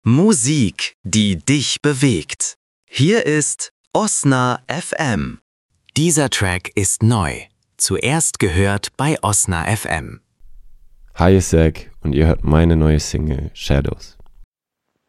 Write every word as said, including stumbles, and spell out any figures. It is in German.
Musik, die dich bewegt. Hier ist Osna F M. Dieser Track ist neu. Zuerst gehört bei Osna F M. Hi, ist Zack und ihr hört meine neue Single Shadows.